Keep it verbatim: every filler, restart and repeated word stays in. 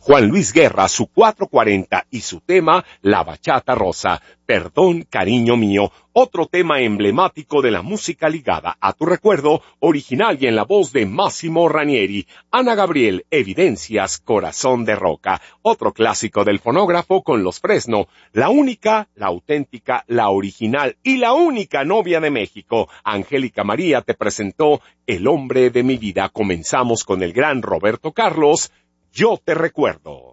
Juan Luis Guerra, su cuatro cuarenta y su tema La Bachata Rosa, Perdón, Cariño Mío, otro tema emblemático de la música ligada a tu recuerdo, original y en la voz de Massimo Ranieri. Ana Gabriel, Evidencias, Corazón de Roca, otro clásico del fonógrafo con los Fresno, la única, la auténtica, la original y la única novia de México. Angélica María te presentó El hombre de mi vida. Comenzamos con el gran Roberto Carlos, Yo te recuerdo.